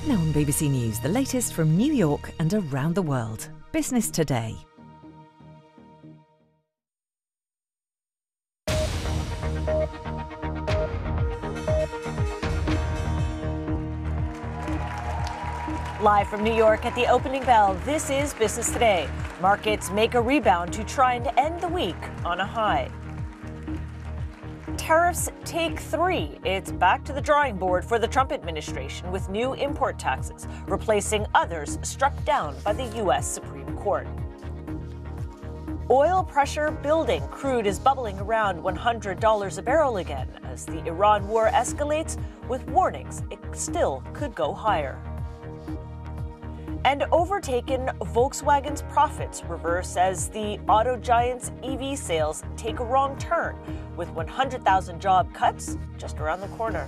Now on BBC News, the latest from New York and around the world. Business Today. Live from New York at the opening bell, this is Business Today. Markets make a rebound to try and end the week on a high. Tariffs take 3. It's back to the drawing board for the Trump administration with new import taxes, replacing others struck down by the U.S. Supreme Court. Oil pressure building. Crude is bubbling around $100 a barrel again as the Iran war escalates, with warnings it still could go higher. And overtaken, Volkswagen's profits reverse as the auto giant's EV sales take a wrong turn, with 100,000 job cuts just around the corner.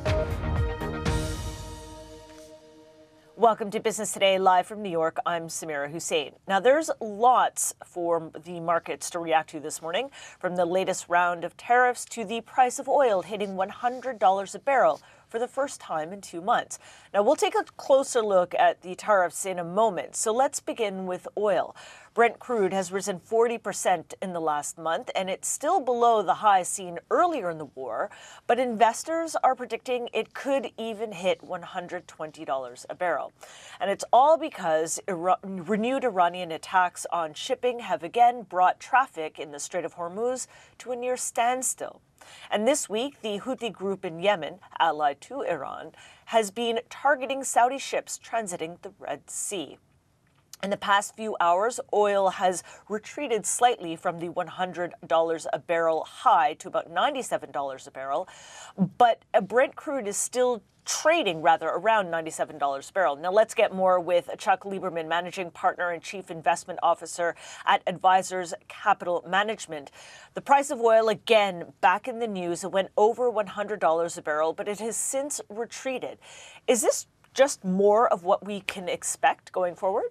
Welcome to Business Today, live from New York. I'm Samira Hussein. Now, there's lots for the markets to react to this morning, from the latest round of tariffs to the price of oil hitting $100 a barrel for the first time in 2 months. Now, we'll take a closer look at the tariffs in a moment. So let's begin with oil. Brent crude has risen 40% in the last month, and it's still below the high seen earlier in the war. But investors are predicting it could even hit $120 a barrel. And it's all because renewed Iranian attacks on shipping have again brought traffic in the Strait of Hormuz to a near standstill. And this week, the Houthi group in Yemen, allied to Iran, has been targeting Saudi ships transiting the Red Sea. In the past few hours, oil has retreated slightly from the $100 a barrel high to about $97 a barrel, but Brent crude is still trading around $97 a barrel. Now let's get more with Chuck Lieberman, Managing Partner and Chief Investment Officer at Advisors Capital Management. The price of oil again back in the news. It went over $100 a barrel, but it has since retreated. Is this just more of what we can expect going forward?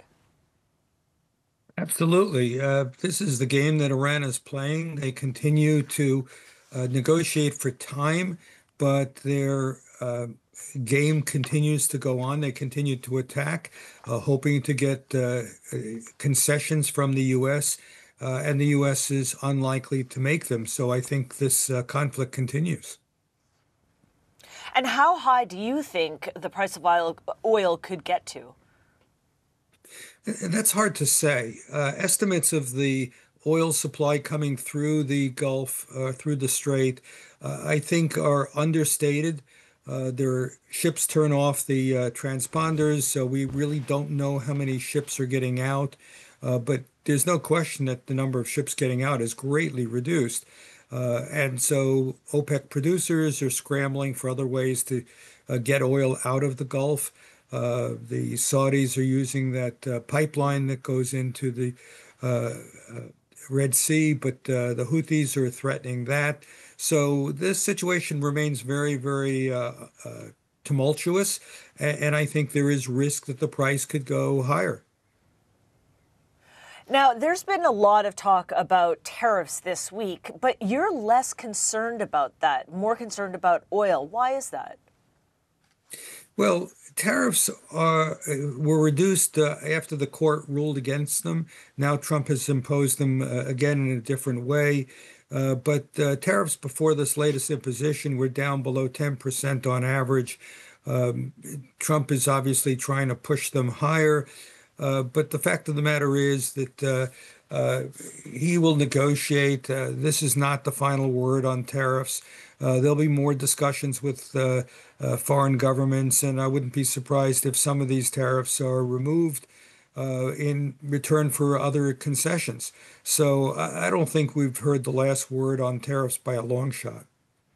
Absolutely. This is the game that Iran is playing. They continue to negotiate for time, but their game continues to go on. They continue to attack, hoping to get concessions from the U.S., and the U.S. is unlikely to make them. So I think this conflict continues. And how high do you think the price of oil could get to? That's hard to say. Estimates of the oil supply coming through the Gulf, through the Strait, I think are understated. Their ships turn off the transponders, so we really don't know how many ships are getting out. But there's no question that the number of ships getting out is greatly reduced. And so OPEC producers are scrambling for other ways to get oil out of the Gulf. The Saudis are using that pipeline that goes into the Red Sea, but the Houthis are threatening that. So this situation remains very, very tumultuous, and I think there is risk that the price could go higher. Now, there's been a lot of talk about tariffs this week, but you're less concerned about that, more concerned about oil. Why is that? Well, tariffs were reduced after the court ruled against them. Now Trump has imposed them again in a different way. But tariffs before this latest imposition were down below 10% on average. Trump is obviously trying to push them higher. But the fact of the matter is that he will negotiate. This is not the final word on tariffs. There'll be more discussions with foreign governments, and I wouldn't be surprised if some of these tariffs are removed in return for other concessions. So I don't think we've heard the last word on tariffs by a long shot.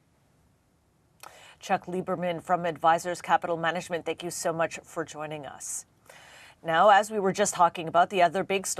Chuck Lieberman from Advisors Capital Management, thank you so much for joining us. Now, as we were just talking about, the other big story